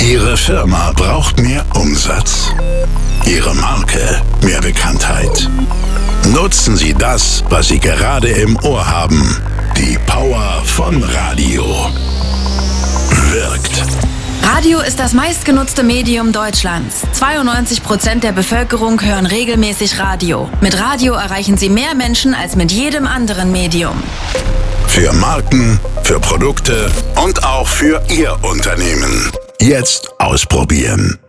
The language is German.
Ihre Firma braucht mehr Umsatz. Ihre Marke mehr Bekanntheit. Nutzen Sie das, was Sie gerade im Ohr haben. Die Power von Radio. Wirkt. Radio ist das meistgenutzte Medium Deutschlands. 92% der Bevölkerung hören regelmäßig Radio. Mit Radio erreichen Sie mehr Menschen als mit jedem anderen Medium. Für Marken, für Produkte und auch für Ihr Unternehmen. Jetzt ausprobieren.